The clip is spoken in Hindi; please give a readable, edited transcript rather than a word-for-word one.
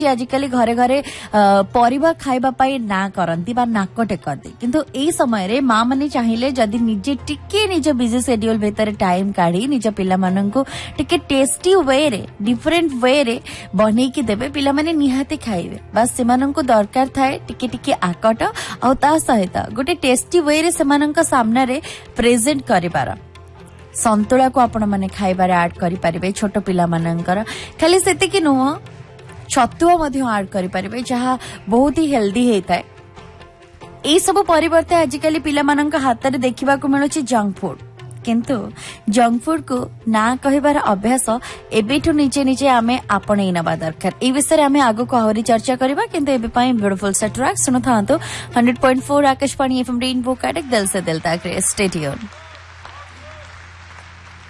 आजिकली घरे घरे परिबा खाइबा पाई ना करंती बा नाक टेकती किंतु एई समय रे माँ माने चाहिए जदि निजे टिके निज बिजी शेड्यूल भितर टाइम काढ़ी निज पिला माननकु टिके टेस्टी वे रे डिफरेंट वे रे बनै की देबे पिला माने निहाती खाइबे बस सेमाननकु दरकार थाए टिके टिके आकट आ ता सहित गोटे टेस्टी वे रे सेमाननक सामना रे प्रेजेंट करिबार संतुला को आपण माने खाइबार ऐड करि परिबे छोट पिला माननकर खाली सेति कि नुह छतुआ मध्य ऐड करि परिबे जहा बहुत ही हेल्दी हेताय ए सब परिवर्ते आजिकली पिला माननक हाथ रे देखिबा को मिलुची जंक फूड किंतु जंक फूड को ना कहिबार अभ्यास एबेठु निजे निजे आमे आपणे नबा दरकार ए विषय रे आमे आगो को आवरी चर्चा करबा किंतु एबे पई ब्यूटीफुल सेट ट्रैक सुनु थांतो 100.4 आकाशवाणी एफएम रेनबो काटक दिल से दिल तक स्टे ट्यून।